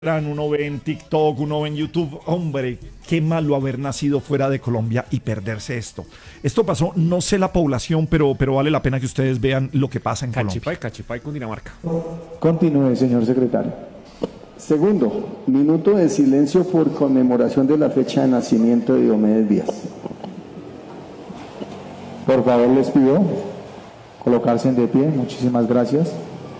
Uno ve en TikTok, uno ve en YouTube. Hombre, qué malo haber nacido fuera de Colombia y perderse esto. Esto pasó, no sé la población, pero vale la pena que ustedes vean lo que pasa en Colombia. Cachipay, Cundinamarca. Continúe, señor secretario. Segundo, minuto de silencio por conmemoración de la fecha de nacimiento de Diomedes Díaz. Por favor, les pido colocarse de pie. Muchísimas gracias.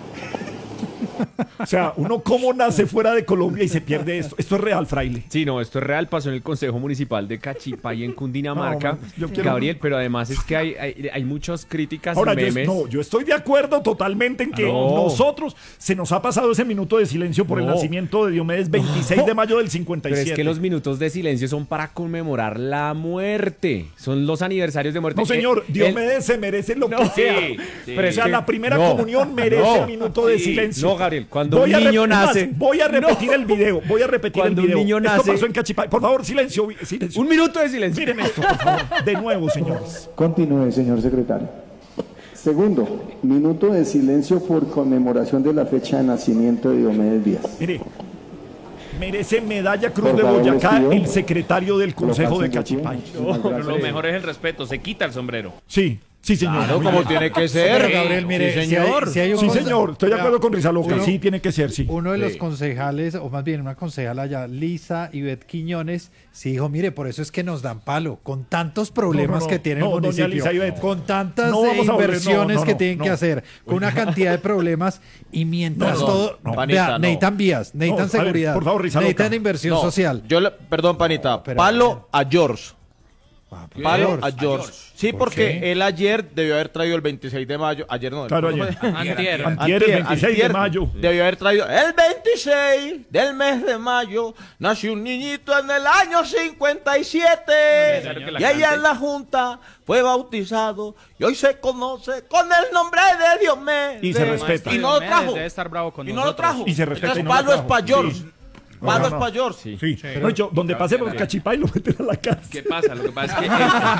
O sea, uno cómo nace fuera de Colombia y se pierde esto. Esto es real, fraile. Sí, no, esto es real. Pasó en el Consejo Municipal de Cachipay en Cundinamarca. Gabriel, pero además es que hay muchas críticas ahora, y memes. Yo estoy de acuerdo totalmente en que nosotros se nos ha pasado ese minuto de silencio por el nacimiento de Diomedes 26 de mayo del 57. Pero es que los minutos de silencio son para conmemorar la muerte. Son los aniversarios de muerte. No, señor, Diomedes se merece lo que sea. Sí, pero o sea, la primera comunión merece un minuto de silencio. No, Gabriel, cuando un niño nace... Voy a repetir el video, Cuando un niño nace... Esto pasó en Cachipay. Por favor, silencio. Un minuto de silencio. Miren esto, por favor. De nuevo, señores. Continúe, señor secretario. Segundo, minuto de silencio por conmemoración de la fecha de nacimiento de Diomedes Díaz. Mire, merece medalla Cruz de Boyacá el secretario del Consejo de Cachipay. Lo mejor es el respeto, se quita el sombrero. Sí, señor. Claro, como tiene que ser. Pero Gabriel, mire, sí, señor. Sí, señor. Estoy de acuerdo con Rizaloca. Sí, tiene que ser, sí. Uno de los concejales, o más bien una concejala allá, Lisa Ivette Quiñones, sí dijo, mire, por eso es que nos dan palo, con tantos problemas que tiene el municipio, Lisa Ivette, con tantas inversiones que tienen que hacer, con una cantidad de problemas, y mientras todo... Panita, necesitan vías, necesitan seguridad, por favor, Rizaloca. necesitan inversión social. Perdón, panita, Pero, palo a George. Palo a A George. George. Sí, ¿Por porque qué? él ayer debió haber traído el 26 de mayo. Ayer no. Claro, ayer. Antier. El 26 de mayo. Debió haber traído el 26 del mes de mayo. Nació un niñito en el año 57. Y allá en la Junta fue bautizado. Y hoy se conoce con el nombre de Diomedes. Y se respeta. Y no lo trajo. Debe estar bravo con Y no lo trajo. Y se respeta. Entonces, y no lo palo es trajo. para George. Sí. Palo es No. para George. Sí. Donde pase por Cachipay lo meten a la casa. ¿Qué pasa? Lo que pasa es que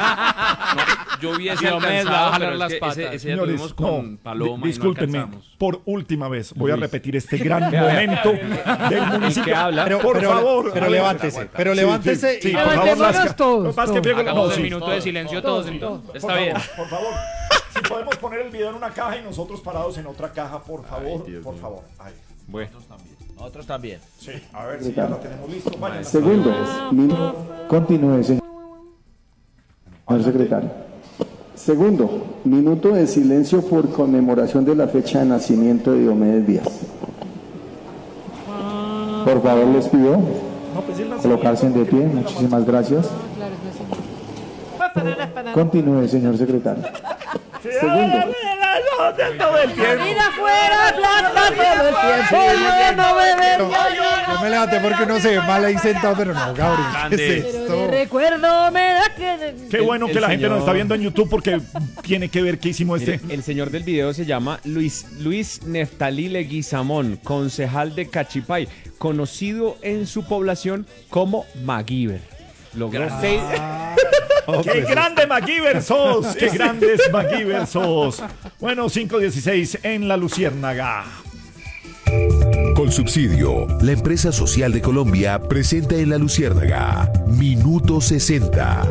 yo hubiese Diomedes va a alcanzado, jalar pero las es que patas. ese día Señores, tuvimos con Paloma discúlpenme, y no alcanzamos. por última vez voy a repetir este gran momento del municipio. que habla. Por favor. Pero levántese Sí, y por favor, Lasca. todos. Lo que pasa es que Diego- Hagamos no, el sí. minuto de silencio todos entonces. Está bien. Por favor, si podemos poner el video en una caja y nosotros parados en otra caja, por favor, por favor. Ahí. Bueno. Nosotros también. Sí, a ver si ya lo tenemos listo. Vayan. Segundo, continúe, señor secretario. Segundo, minuto de silencio por conmemoración de la fecha de nacimiento de Diomedes Díaz. Por favor, les pido No, pues, el colocarse de pie. Muchísimas gracias. Continúe, señor secretario. Segundo, todo el tiempo. Yo me levanté porque uno se ve mal ahí sentado, pero no, Gabriel, ¿qué es esto? Recuerdo me da que... Qué bueno que la gente nos está viendo en YouTube porque tiene que ver qué hicimos Mire, el señor del video se llama Luis Neftalí Leguizamón, concejal de Cachipay, conocido en su población como MacGyver. Logró seis... ¡Qué grande MacGyver sos! ¡Qué grandes MacGyver sos! Bueno, 5:16 en La Luciérnaga. Colsubsidio, la empresa social de Colombia, presenta en La Luciérnaga Minuto 60.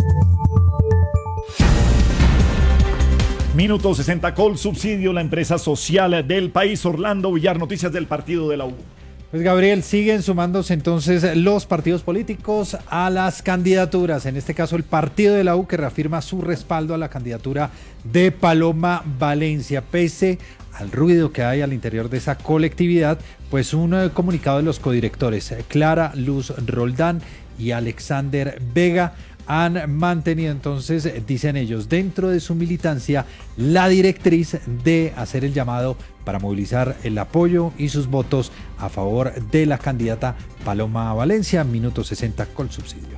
Minuto 60 Colsubsidio, la empresa social del país. Orlando Villar, noticias del partido de la U. Pues Gabriel, siguen sumándose entonces los partidos políticos a las candidaturas, en este caso el partido de la U que reafirma su respaldo a la candidatura de Paloma Valencia, pese al ruido que hay al interior de esa colectividad, pues un comunicado de los codirectores Clara Luz Roldán y Alexander Vega han mantenido entonces, dicen ellos, dentro de su militancia la directriz de hacer el llamado para movilizar el apoyo y sus votos a favor de la candidata Paloma Valencia. Minuto 60 Colsubsidio.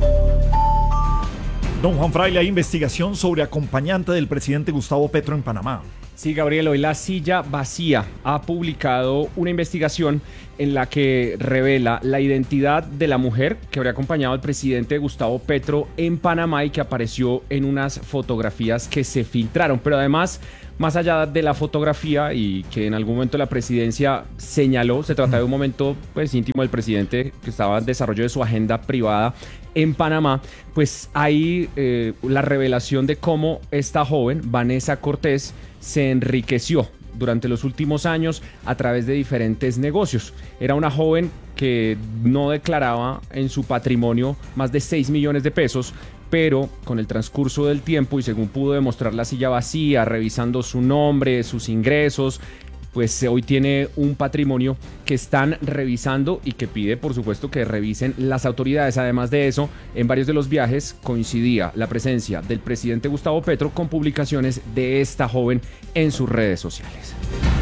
Don Juan Fraile, hay investigación sobre acompañante del presidente Gustavo Petro en Panamá. Sí, Gabriel, hoy La Silla Vacía ha publicado una investigación en la que revela la identidad de la mujer que habría acompañado al presidente Gustavo Petro en Panamá y que apareció en unas fotografías que se filtraron. Pero además más allá de la fotografía y que en algún momento la presidencia señaló, se trata de un momento pues íntimo del presidente que estaba en desarrollo de su agenda privada en Panamá, pues hay la revelación de cómo esta joven, Vanessa Cortés, se enriqueció durante los últimos años a través de diferentes negocios. Era una joven que no declaraba en su patrimonio más de 6 millones de pesos, pero con el transcurso del tiempo y según pudo demostrar la silla vacía, revisando su nombre, sus ingresos, pues hoy tiene un patrimonio que están revisando y que pide, por supuesto, que revisen las autoridades. Además de eso, en varios de los viajes coincidía la presencia del presidente Gustavo Petro con publicaciones de esta joven en sus redes sociales.